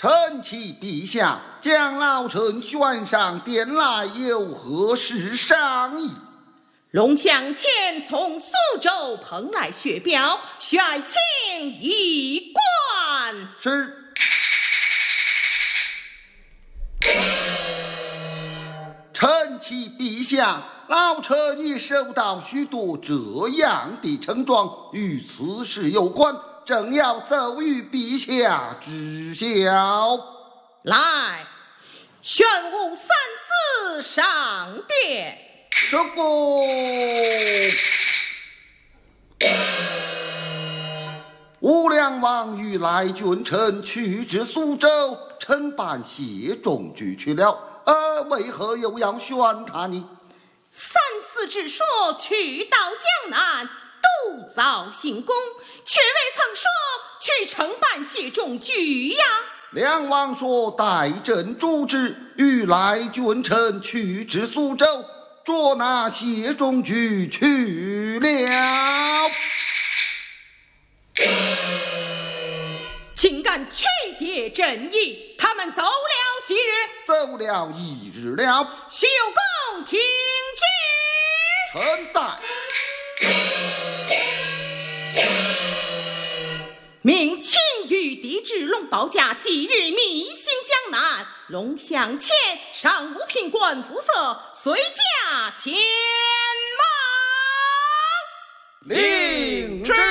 臣启陛下，将老臣选上殿来，有何事商议？ 龙向前从苏州捧来血表，率请一观。 是。臣启陛下，老臣已收到许多这样的呈状，与此事有关，正要奏与陛下知晓。 来，宣武三司上殿。 这个吴良王与来俊臣去至苏州，臣办谢中举去了，为何又要选他呢？ 三司之说去到江南，独造行宫，却未曾说去承办谢中举呀。 梁王说代朕主旨，与来俊臣去至苏州，捉拿谢中举去了。 竟敢曲解朕意，他们走了几日？ 走了1日了。 徐有功听之。 臣在。 命秦玉帝至龙报驾，即日密行江南。龙向前上五品官服色，随驾前往。 令之。